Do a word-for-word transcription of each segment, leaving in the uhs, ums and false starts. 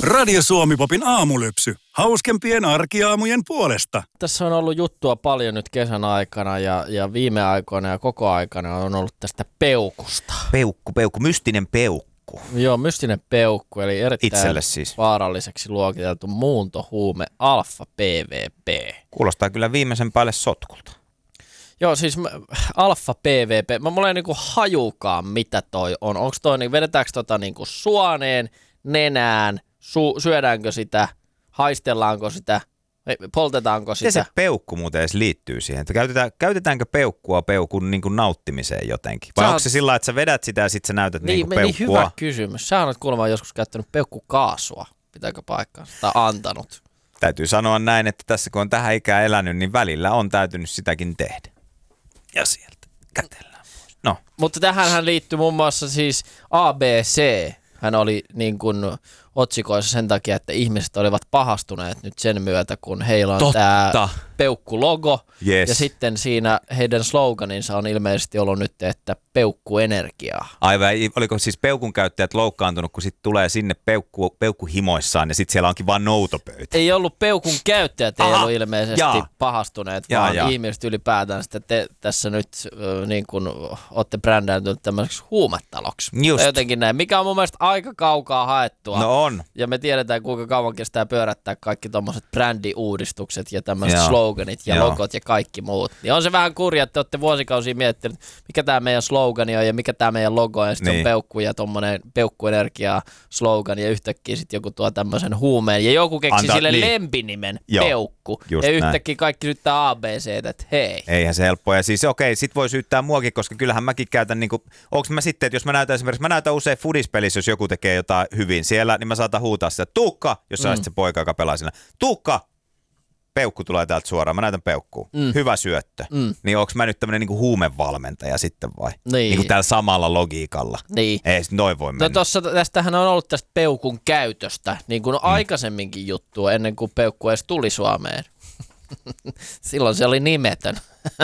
Radio Suomi-popin aamulypsy. Hauskempien arkiaamujen puolesta. Tässä on ollut juttua paljon nyt kesän aikana ja, ja viime aikoina ja koko aikana on ollut tästä peukusta. Peukku, peukku, mystinen peukku. Joo, mystinen peukku, eli erittäin Itselle siis. vaaralliseksi luokiteltu muuntohuume alfa-P V P. Kuulostaa kyllä viimeisen päälle sotkulta. Joo, siis alfa-P V P, mä mulla ei niinku hajukaan mitä toi on. Onko toi, niin vedetäänkö tota niinku suoneen, nenään, su- syödäänkö sitä, haistellaanko sitä, poltetaanko sitä? Miten se peukku muuten edes liittyy siihen? Että käytetään, käytetäänkö peukkua peukun niin kuin nauttimiseen jotenkin? Vai sä onko oot... se sillä lailla, että sä vedät sitä ja sitten sä näytät niin, niin kuin niin peukkua? hyvä kysymys. Sä olet kuulemma joskus käyttänyt peukkukaasua. Pitääkö paikkaansa? Tai antanut? Täytyy sanoa näin, että tässä kun on tähän ikään elänyt, niin välillä on täytynyt sitäkin tehdä. Ja sieltä kätellään. No. Mutta tähän liittyy muun muassa siis A B C. Hän oli niin kuin otsikoissa sen takia, että ihmiset olivat pahastuneet nyt sen myötä, kun heillä on tämä peukkulogo. Yes. Ja sitten siinä heidän sloganinsa on ilmeisesti ollut nyt, että peukkuenergiaa. Aivan, oliko siis peukun käyttäjät loukkaantunut, kun sitten tulee sinne peukku, peukkuhimoissaan ja sitten siellä onkin vaan noutopöytä? Ei ollut peukun käyttäjät, ei Aha, ollut ilmeisesti jaa. pahastuneet, Jaa, vaan jaa. ihmiset ylipäätään sitä te tässä nyt äh, niin kuin olette brändääntyneet tämmöiseksi huumetaloksi. Just. Jotenkin näin, mikä on mun mielestä aika kaukaa haettua. No on. Ja me tiedetään, kuinka kauan kestää pyörättää kaikki tommoset brändiuudistukset ja tämmöiset Joo. sloganit ja Joo. logot ja kaikki muut. Niin on se vähän kurja, että te olette vuosikausia miettineet, mikä tämä meidän slogani on ja mikä tämä meidän logo on. Ja sitten Niin. on peukku ja tommonen peukkuenergia slogan ja yhtäkkiä sitten joku tuo tämmöisen huumeen. Ja joku keksi Anta, sille niin. lempinimen Joo. peukku. Just ja näin. yhtäkkiä kaikki syyttää A B C:tä, että hei. Eihän se helppoa. Ja siis okei, sit voi syyttää muakin, koska kyllähän mäkin käytän niinku, onks mä sitten, että jos mä näytän esimerkiksi, mä näytän usein fudispelissä, jos joku tekee jotain hyvin siellä, niin mä saatan huutaa sitä, Tuukka, jos sä mm. se poika, joka pelaa siinä, Tuukka, peukku tulee täältä suoraan, mä näytän peukkuu, mm. hyvä syöttö. Mm. Niin onks mä nyt tämmönen niinku huumevalmentaja sitten vai? Niin. Niinku tällä samalla logiikalla. Niin. Ei sit noin voi mennä. No tossa, tästähän on ollut tästä peukun käytöstä, niin kuin mm. aikaisemminkin juttua, ennen kuin peukku edes tuli Suomeen. Silloin se oli nimetön.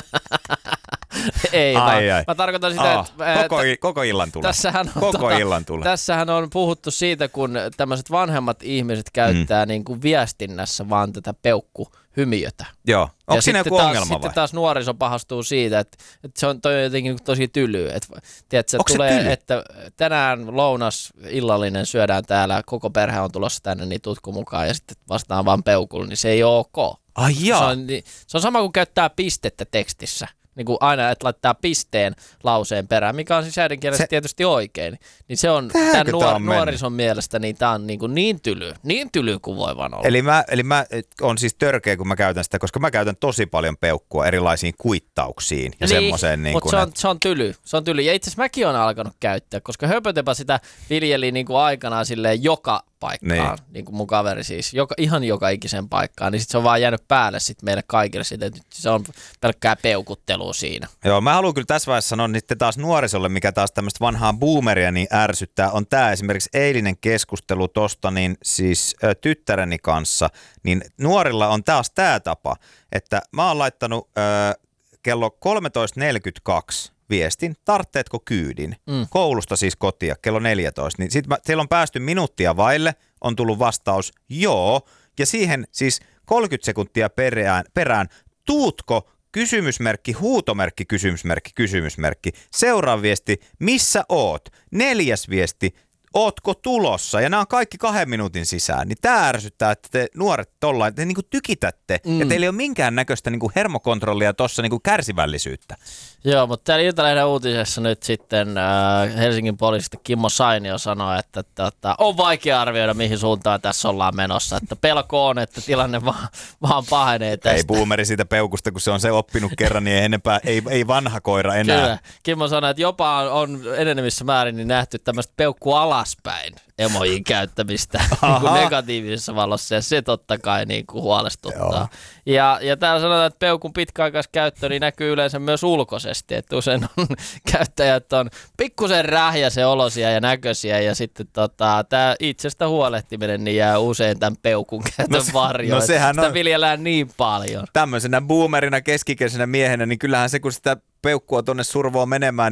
Ei ai, vaan. ai. Mä tarkoitan sitä, oh, että... koko, koko illan tulee. Tässähän on, koko tota, illan tulee. Tässähän on puhuttu siitä, kun tämmöiset vanhemmat ihmiset käyttää mm. niin kuin viestinnässä vaan tätä peukkuhymiötä. Joo. Onko siinä joku taas, ongelma vai? Sitten taas nuoriso pahastuu siitä, että, että se on toi jotenkin tosi tylyä. Että, tiedätkö, Onko se tulee, tyly? että tänään lounas illallinen syödään täällä, koko perhe on tulossa tänne, niin tutku mukaan ja sitten vastaan vaan peukulla, niin se ei ole ok. Ai Se jaa. on, se on sama kuin käyttää pistettä tekstissä. Niin kuin aina, että laittaa pisteen lauseen perään, mikä on siis äidinkielessä se... tietysti oikein. Niin se on Tähänkö tämän tää nuor- on mennyt? nuorison mielestä, niin tämä on niin, kuin niin tyly, niin tyly kuin voi vaan olla. Eli mä, eli mä on siis törkeä, kun mä käytän sitä, koska mä käytän tosi paljon peukkua erilaisiin kuittauksiin ja niin, semmoiseen. Niin mutta se, on, se on tyly. Se on tyly. Ja itse asiassa mäkin olen alkanut käyttää, koska Höpötepä sitä viljeli niin kuin aikanaan silleen joka paikkaan, niin. niin kuin mun kaveri siis, joka, ihan joka ikisen paikkaan, niin sit se on vaan jäänyt päälle sit meille kaikille siitä, että se on pelkkää peukuttelua siinä. Joo, mä haluan kyllä tässä vaiheessa sanoa sitten taas nuorisolle, mikä taas tämmöistä vanhaa boomeria niin ärsyttää, on tämä esimerkiksi eilinen keskustelu tosta, niin siis ö, tyttäreni kanssa, niin nuorilla on taas tämä tapa, että mä oon laittanut ö, kello kolmetoista neljäkymmentäkaksi viestin, tartteetko kyydin, mm. koulusta siis kotia, kello neljätoista, niin sitten siellä on päästy minuuttia vaille, on tullut vastaus, joo, ja siihen siis kolmekymmentä sekuntia perään, perään tuutko, kysymysmerkki, huutomerkki, kysymysmerkki, kysymysmerkki, seuraava viesti, missä oot, neljäs viesti, ootko tulossa, ja nämä on kaikki kahden minuutin sisään, niin tämä ärsyttää, että te nuoret tollain, te niinku tykitätte, mm. ja teillä ei ole minkään näköistä niinku hermokontrollia tuossa niinku kärsivällisyyttä. Joo, mutta täällä Iltalehden uutisessa nyt sitten äh, Helsingin poliisista Kimmo Sainio sanoi, että, että, että on vaikea arvioida, mihin suuntaan tässä ollaan menossa. Että pelko on, että tilanne vaan, vaan pahenee tästä. Ei boomeri siitä peukusta, kun se on se oppinut kerran, niin ei, enempää, ei, ei vanha koira enää. Kyllä. Kimmo sanoi, että jopa on, on enenevissä määrin niin nähty tämmöistä peukku alaspäin emojin käyttämistä niin kuin negatiivisessa valossa, ja se totta kai niin kuin huolestuttaa. Joo. Ja, ja täällä sanotaan, että peukun pitkäaikaiskäyttö niin näkyy yleensä myös ulkoisesti, että usein on käyttäjät on pikkusen rähjäsen olosia ja näköisiä, ja sitten tota, tämä itsestä huolehtiminen niin jää usein tämän peukun käytön no, varjoon. No sehän sitä on viljellään niin paljon. tämmöisenä boomerina keskikäisenä miehenä, niin kyllähän se, kun sitä peukkua tonne survoo menemään,